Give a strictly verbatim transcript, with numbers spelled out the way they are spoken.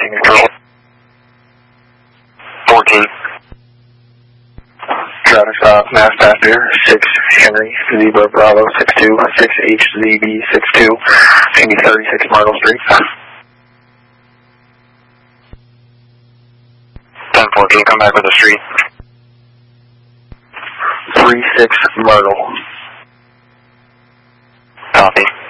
taking control. fourteen. Traffic stop, mass passenger, six Henry, Zebra Bravo, six two, six H Z B, six two, maybe thirty-six Myrtle Street. ten fourteen, come back with the street. three six Myrtle. Copy.